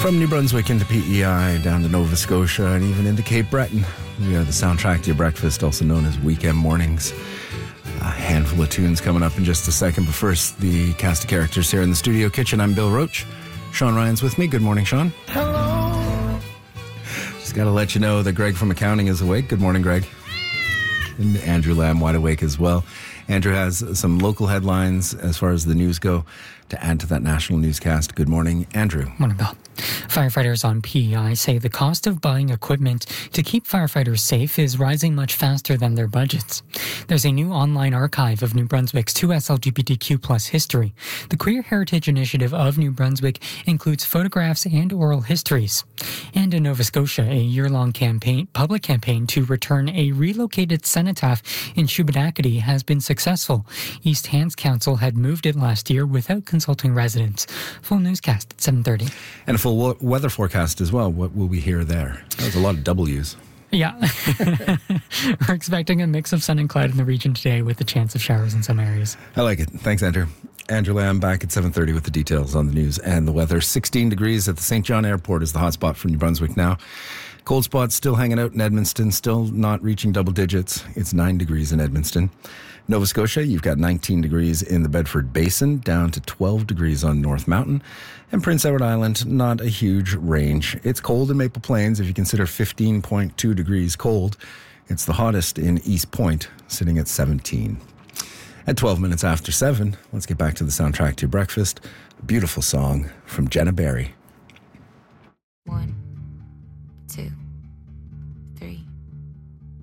From New Brunswick into PEI, down to Nova Scotia, and even into Cape Breton. We are the soundtrack to your breakfast, also known as Weekend Mornings. A handful of tunes coming up in just a second, but first, the cast of characters here in the studio kitchen. I'm Bill Roach. Sean Ryan's with me. Good morning, Sean. Hello. Just got to let you know that Greg from accounting is awake. Good morning, Greg. And Andrew Lamb, wide awake as well. Andrew has some local headlines as far as the news go to add to that national newscast. Good morning, Andrew. Morning, Bill. Firefighters on PEI say the cost of buying equipment to keep firefighters safe is rising much faster than their budgets. There's a new online archive of New Brunswick's 2S LGBTQ+ history. The Queer Heritage Initiative of New Brunswick includes photographs and oral histories. And in Nova Scotia, a year-long public campaign to return a relocated cenotaph in Shubenacadie has been successful. East Hants Council had moved it last year without consulting residents. Full newscast at 7:30. And a full weather forecast as well. What will we hear there? That was a lot of W's. Yeah. We're expecting a mix of sun and cloud in the region today with a chance of showers in some areas. I like it. Thanks, Andrew. Andrew Lamb back at 7:30 with the details on the news and the weather. 16 degrees at the St. John Airport is the hot spot for New Brunswick now. Cold spots still hanging out in Edmundston, still not reaching double digits. It's 9 degrees in Edmundston. Nova Scotia, you've got 19 degrees in the Bedford Basin, down to 12 degrees on North Mountain. And Prince Edward Island, not a huge range. It's cold in Maple Plains if you consider 15.2 degrees cold. It's the hottest in East Point, sitting at 17. At 12 minutes after 7, let's get back to the soundtrack to your breakfast. A beautiful song from Jenna Barry.